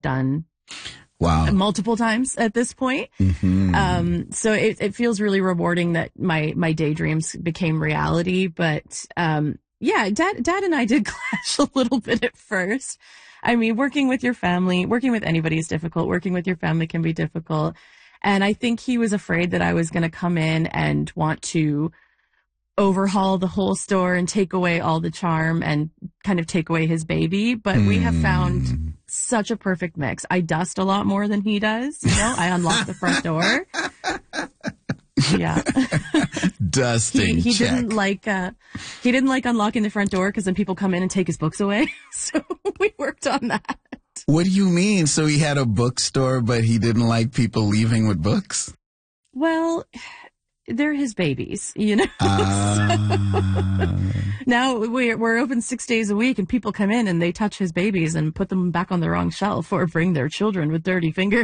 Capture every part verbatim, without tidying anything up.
done wow. multiple times at this point. Mm-hmm. Um, so it, it feels really rewarding that my, my daydreams became reality. But, um, yeah, dad, dad and I did clash a little bit at first. I mean, working with your family, working with anybody is difficult. Working with your family can be difficult. And I think he was afraid that I was going to come in and want to overhaul the whole store and take away all the charm and kind of take away his baby. But mm. we have found such a perfect mix. I dust a lot more than he does. You know, I unlock the front door. Yeah. Dusting. He, he check. didn't like, uh, he didn't like unlocking the front door because then people come in and take his books away. So we worked on that. What do you mean? So he had a bookstore, but he didn't like people leaving with books? Well, they're his babies, you know? Uh... Now we're, we're open six days a week and people come in and they touch his babies and put them back on the wrong shelf or bring their children with dirty fingers.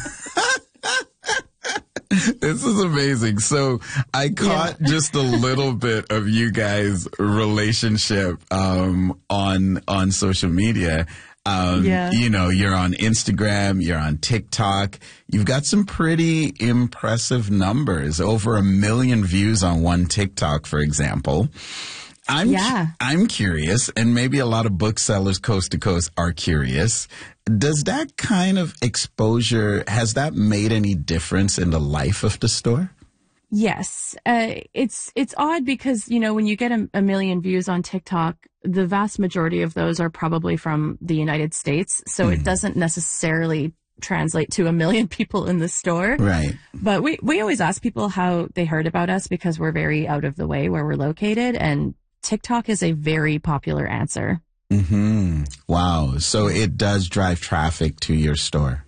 This is amazing. So I caught yeah. just a little bit of you guys' relationship um, on on social media. Um, yeah. You know, you're on Instagram, you're on TikTok. You've got some pretty impressive numbers, over a million views on one TikTok, for example. I'm, yeah. I'm curious, and maybe a lot of booksellers coast to coast are curious. Does that kind of exposure, has that made any difference in the life of the store? Yes. Uh, it's, it's odd because, you know, when you get a, a million views on TikTok, the vast majority of those are probably from the United States. So mm. it doesn't necessarily translate to a million people in the store. Right. But we, we always ask people how they heard about us because we're very out of the way where we're located, and TikTok is a very popular answer. Mm-hmm. Wow. So it does drive traffic to your store.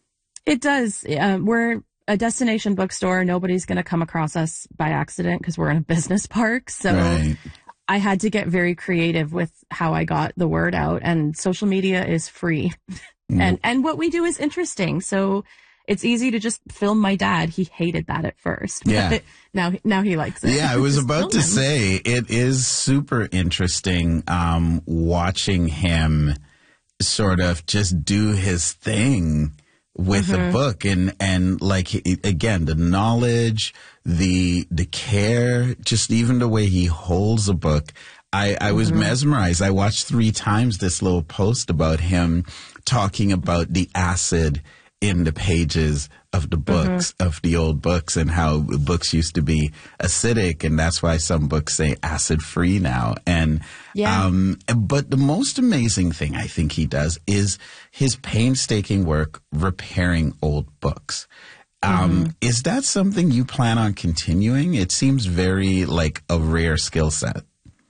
It does. Uh, we're a destination bookstore. Nobody's going to come across us by accident because we're in a business park. So right. I had to get very creative with how I got the word out, and social media is free. Mm. And, and what we do is interesting. So it's easy to just film my dad. He hated that at first. Yeah. But now, now he likes it. Yeah, I was Just about to him. say, it is super interesting um, watching him sort of just do his thing with mm-hmm. the book. And, and like, again, the knowledge, the the care, just even the way he holds a book. I, I was mm-hmm. mesmerized. I watched three times this little post about him talking about the acid in the pages of the books, mm-hmm. of the old books, and how books used to be acidic, and that's why some books say acid-free now. And yeah. um, but the most amazing thing I think he does is his painstaking work repairing old books. Um, mm-hmm. Is that something you plan on continuing? It seems very like a rare skill set.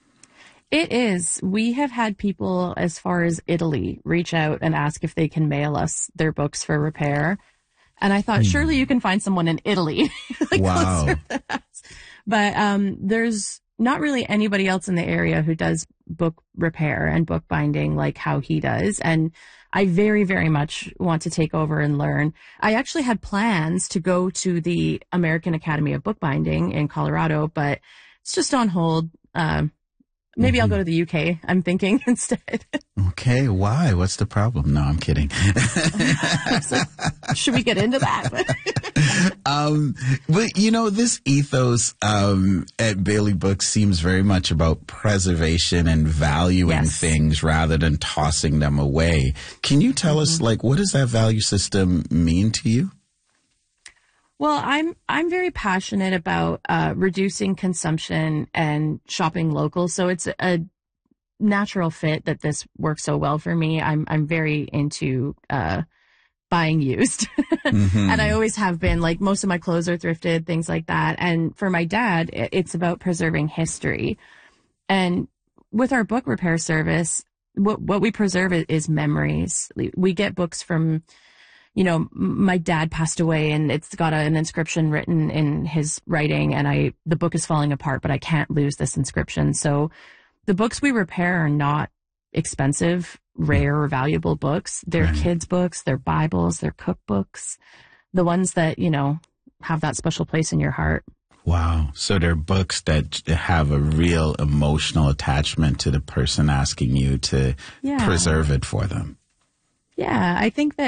It is. We have had people as far as Italy reach out and ask if they can mail us their books for repair. And I thought, mm. surely you can find someone in Italy. like wow. But um, there's not really anybody else in the area who does book repair and book binding like how he does. And I very, very much want to take over and learn. I actually had plans to go to the American Academy of Bookbinding in Colorado, but it's just on hold. Um, Maybe mm-hmm. I'll go to the U K, I'm thinking, instead. Okay, why? What's the problem? No, I'm kidding. So, should we get into that? um, but, you know, this ethos um, at Bailey Books seems very much about preservation and valuing yes. things rather than tossing them away. Can you tell mm-hmm. us, like, what does that value system mean to you? Well, I'm I'm very passionate about uh, reducing consumption and shopping local. So it's a natural fit that this works so well for me. I'm I'm very into uh, buying used, mm-hmm. and I always have been. Like most of my clothes are thrifted, things like that. And for my dad, it's about preserving history. And with our book repair service, what what we preserve is memories. We get books from. You know, my dad passed away and it's got a, an inscription written in his writing, and I, the book is falling apart, but I can't lose this inscription. So the books we repair are not expensive, rare, or valuable books. They're right. kids' books, they're Bibles, they're cookbooks, the ones that, you know, have that special place in your heart. Wow. So they're books that have a real emotional attachment to the person asking you to yeah. preserve it for them. Yeah, I think that